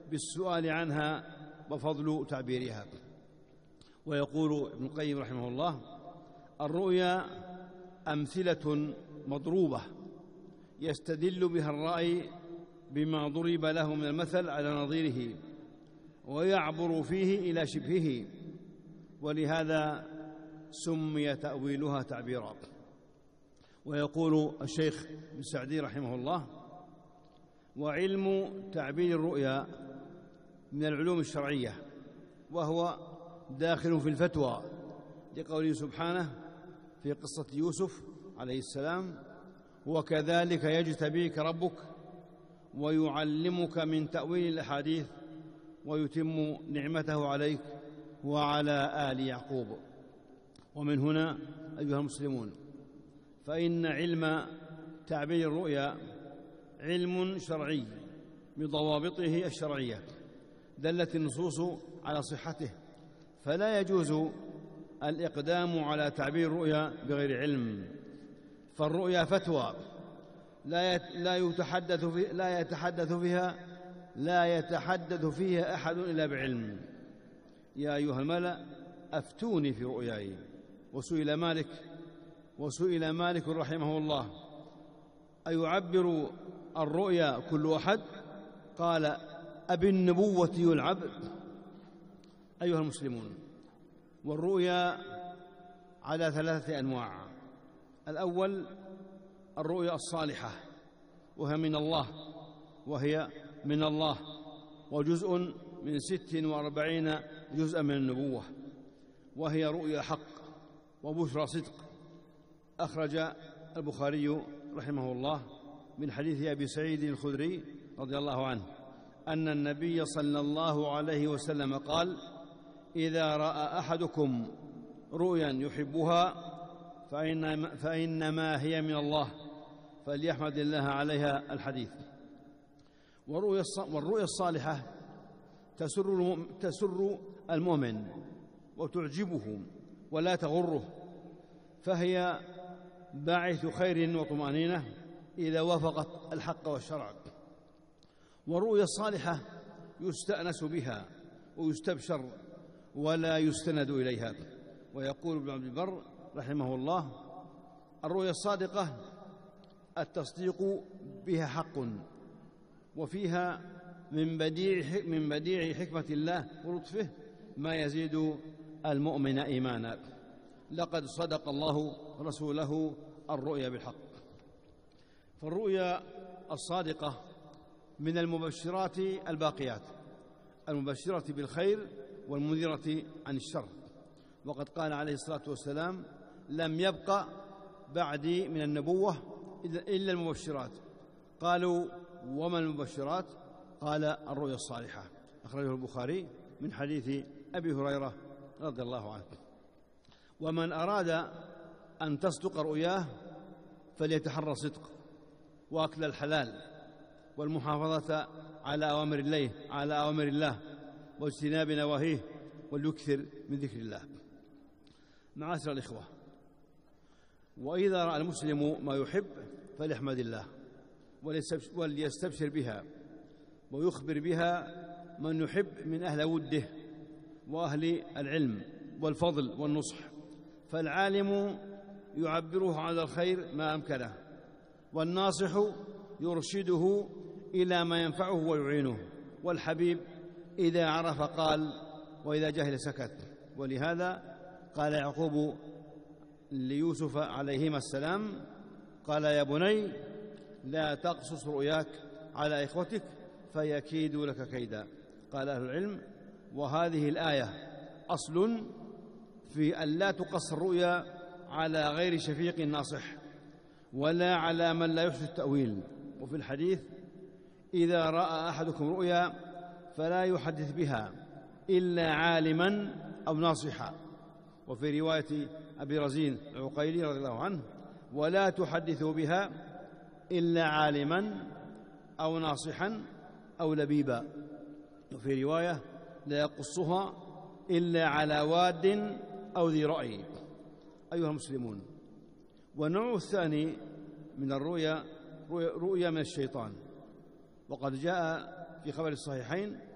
بالسؤال عنها وفضل تعبيرها. ويقول ابن القيم رحمه الله: الرؤيا أمثلة مضروبة يستدل بها الرأي بما ضرب له من المثل على نظيره، ويعبر فيه إلى شبهه، ولهذا سمي تأويلها تعبيرا. ويقول الشيخ ابن سعدي رحمه الله: وعلم تعبير الرؤيا من العلوم الشرعية، وهو داخل في الفتوى، لقوله سبحانه في قصة يوسف عليه السلام: وكذلك يجتبيك ربك ويعلمك من تأويل الأحاديث ويتم نعمته عليك وعلى آل يعقوب. ومن هنا أيها المسلمون، فإن علم تعبير الرؤيا علم شرعي بضوابطه الشرعية، دلت النصوص على صحته، فلا يجوز الإقدام على تعبير الرؤيا بغير علم، فالرؤيا فتوى لا يتحدث فيها أحد إلا بعلم. يا أيها الملأ أفتوني في رؤياي. وسئل مالك رحمه الله: أيعبر الرؤيا كل أحد؟ قال: أبالنبوة يلعب؟ أيها المسلمون، والرؤيا على 3 أنواع: الأول الرؤيا الصالحة، وهي من الله، وجزء من 46 جزءا من النبوة، وهي رؤيا حق وبشرى صدق. أخرج البخاري رحمه الله من حديث أبي سعيد الخدري رضي الله عنه أن النبي صلى الله عليه وسلم قال: إذا رأى أحدكم رؤيا يحبها فإنما هي من الله، فليحمد الله عليها. الحديث. والرؤيا الصالحة تسر المؤمن وتعجبه ولا تغره، فهي باعث خير وطمأنينة إذا وافقت الحق والشرع. والرؤيا الصالحة يستأنس بها ويستبشر ولا يستند إليها. ويقول ابن عبد البر رحمه الله: الرؤيا الصادقة التصديق بها حق، وفيها من بديع حكمة الله ولطفه ما يزيد المؤمن إيمانا. لقد صدق الله رسوله الرؤيا بالحق. فالرؤيا الصادقة من المبشرات الباقيات، المبشرة بالخير والمنذرة عن الشر. وقد قال عليه الصلاة والسلام: لم يبق بعدي من النبوة إلا المبشرات. قالوا: وما المبشرات؟ قال: الرؤيا الصالحة. أخرجه البخاري من حديث أبي هريرة رضي الله عنه. ومن أراد أن تصدق رؤياه فليتحرى الصدق وأكل الحلال والمحافظة على أوامر الله واجتناب نواهيه، وليكثر من ذكر الله. معاشر الإخوة، وإذا رأى المسلم ما يحب فليحمد الله وليستبشر بها ويخبر بها من يحب من أهل وده وأهل العلم والفضل والنصح، فالعالم يعبره على الخير ما أمكنه، والناصح يرشده إلى ما ينفعه ويعينه، والحبيب إذا عرف قال وإذا جهل سكت. ولهذا قال يعقوب ليوسف عليهما السلام: قال: يا بني لا تقصص رؤياك على إخوتك فيكيدوا لك كيدا. قال أهل العلم: وهذه الآية أصل في أن لا تقص الرؤيا على غير شفيق ناصح ولا على من لا يحسن التأويل. وفي الحديث: إذا رأى أحدكم رؤيا فلا يحدث بها إلا عالما أو ناصحا. وفي رواية أبي رزين العقيلي رضي الله عنه: ولا تحدثوا بها إلا عالما أو ناصحا أو لبيبا. وفي رواية: لا يقصها إلا على واد أو ذي رأي. أيها المسلمون، والنوع الثاني من الرؤيا رؤيا من الشيطان. وقد جاء في خبر الصحيحين